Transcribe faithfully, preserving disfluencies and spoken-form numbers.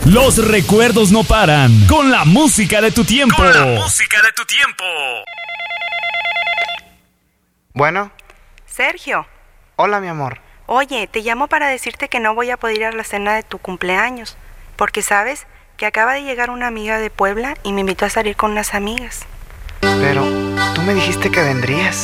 Los recuerdos no paran. Con la música de tu tiempo. Con la música de tu tiempo. Bueno. Sergio. Hola, mi amor. Oye, te llamo para decirte que no voy a poder ir a la cena de tu cumpleaños. Porque sabes que acaba de llegar una amiga de Puebla y me invitó a salir con unas amigas. Pero tú me dijiste que vendrías.